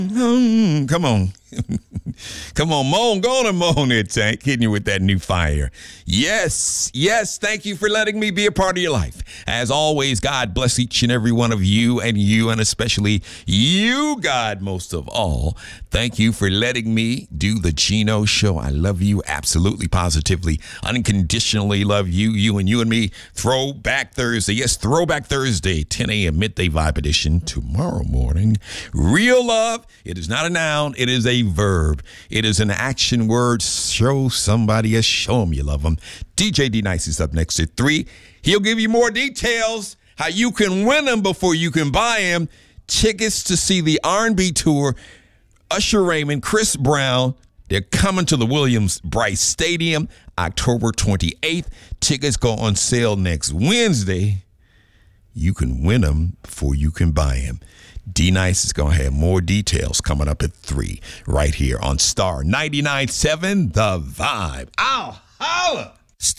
Come on. Come on, moan, go on and moan it, Tank. Hitting you with that new fire. Yes, thank you for letting me be a part of your life. As always, God bless each and every one of you, and especially you, God, most of all. Thank you for letting me do the Gino Show. I love you absolutely, positively, unconditionally love you, you and me. Throwback Thursday. Yes, Throwback Thursday, 10 a.m. Midday Vibe Edition tomorrow morning. Real love. It is not a noun. It is a verb. It is an action word. Show somebody a show them you love them. DJ D-Nice is up next at 3. He'll give you more details, how you can win them before you can buy them. Tickets to see the R&B tour, Usher Raymond, Chris Brown. They're coming to the Williams-Brice Stadium October 28th. Tickets go on sale next Wednesday. You can win them before you can buy them. D-Nice is going to have more details coming up at 3 right here on Star 99.7 The Vibe. Ow, holla!